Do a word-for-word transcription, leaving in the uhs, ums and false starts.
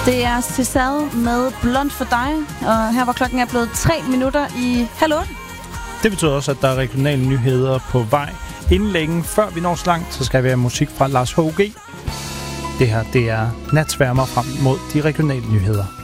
Det er Cesar med Blond for dig, og her var klokken er blevet tre minutter i halv otte. Det betyder også, at der er regionale nyheder på vej. Inden længe, før vi når så langt, så skal vi have musik fra Lars H G. Det her, det er natsværmer frem mod de regionale nyheder.